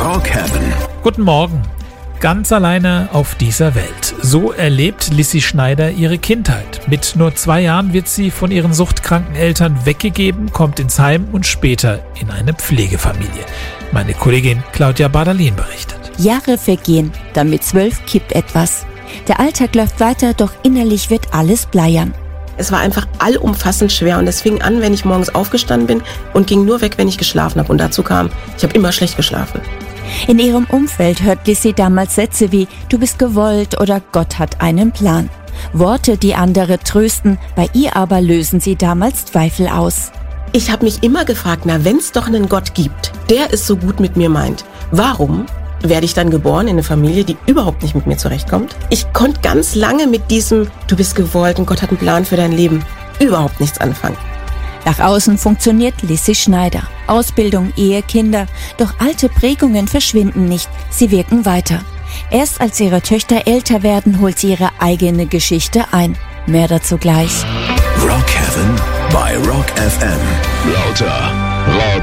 Rock Heaven. Guten Morgen. Ganz alleine auf dieser Welt. So erlebt Lissy Schneider ihre Kindheit. Mit nur 2 Jahren wird sie von ihren suchtkranken Eltern weggegeben, kommt ins Heim und später in eine Pflegefamilie. Meine Kollegin Claudia Bardalin berichtet. Jahre vergehen, dann mit 12 kippt etwas. Der Alltag läuft weiter, doch innerlich wird alles bleiern. Es war einfach allumfassend schwer und es fing an, wenn ich morgens aufgestanden bin und ging nur weg, wenn ich geschlafen habe. Und dazu kam, ich habe immer schlecht geschlafen. In ihrem Umfeld hört Lissy damals Sätze wie „Du bist gewollt" oder „Gott hat einen Plan". Worte, die andere trösten, bei ihr aber lösen sie damals Zweifel aus. Ich habe mich immer gefragt, wenn es doch einen Gott gibt, der es so gut mit mir meint, warum werde ich dann geboren in eine Familie, die überhaupt nicht mit mir zurechtkommt? Ich konnte ganz lange mit diesem „Du bist gewollt und Gott hat einen Plan für dein Leben" überhaupt nichts anfangen. Nach außen funktioniert Lissy Schneider. Ausbildung, Ehe, Kinder. Doch alte Prägungen verschwinden nicht, sie wirken weiter. Erst als ihre Töchter älter werden, holt sie ihre eigene Geschichte ein. Mehr dazu gleich. Rock Heaven bei Rock FM. Lauter Rock.